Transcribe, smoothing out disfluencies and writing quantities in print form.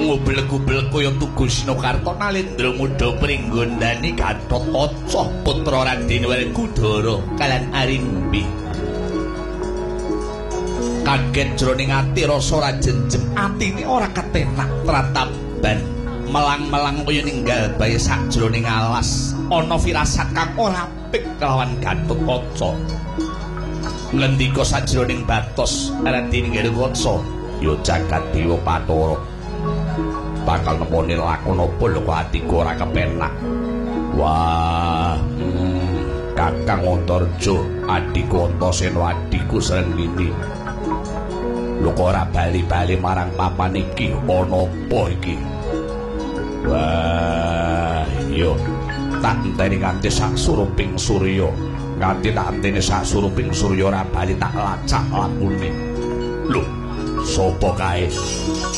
ngublek-ublek kaya Tugu Sinokarta Nalendra Muda pringgondani Gatotkaca putra Raden Werkudara kalan Arimbi. Kaget jroning ati rasa ora jenjem, atine ora ketenak trataban melang-melang kaya ninggal bayi sakjroning alas. Ana firasat kang ora apik kelawan Gatotkaca. Ngendika sajroning batos Raden Werkudara, ya jagat dewa Bathara bakal nemoni lakon apa lho kok atiku ora kepenak. Wah, Kakang Antarja, adhiku Antasena, adhiku Srengenge. Lho kok ora bali-bali marang papan iki, ana apa iki? Wah, yo tak enteni nganti sak suruping surya. Nganti tak enteni sak suruping surya ora bali tak lacak lakune. Lho, sapa kae?